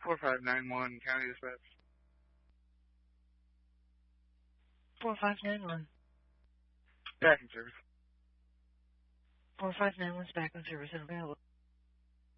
4591 County Dispatch. 4591. Back in service. 4591's back in service and available.